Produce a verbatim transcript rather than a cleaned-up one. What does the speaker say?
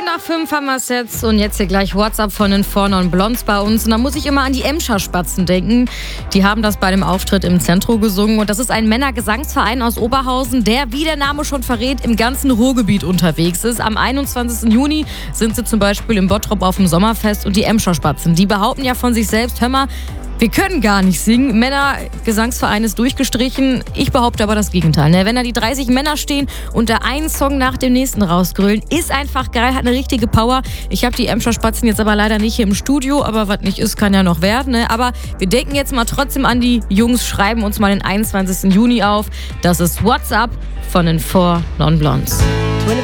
nach fünf haben wir es jetzt und jetzt hier gleich WhatsApp von den Four Non Blondes bei uns. Und da muss ich immer an die Emscher Spatzen denken. Die haben das bei dem Auftritt im Zentrum gesungen. Und das ist ein Männergesangsverein aus Oberhausen, der, wie der Name schon verrät, im ganzen Ruhrgebiet unterwegs ist. Am einundzwanzigsten Juni sind sie zum Beispiel im Bottrop auf dem Sommerfest. Und die Emscher Spatzen, die behaupten ja von sich selbst, hör mal, wir können gar nicht singen. Männergesangsverein ist durchgestrichen. Ich behaupte aber das Gegenteil. Ne? Wenn da die dreißig Männer stehen und da einen Song nach dem nächsten rausgrölen, ist einfach geil, hat eine richtige Power. Ich habe die Emscher Spatzen jetzt aber leider nicht hier im Studio, aber was nicht ist, kann ja noch werden. Ne? Aber wir denken jetzt mal trotzdem an die Jungs, schreiben uns mal den einundzwanzigsten Juni auf. Das ist WhatsApp von den Four Non Blondes.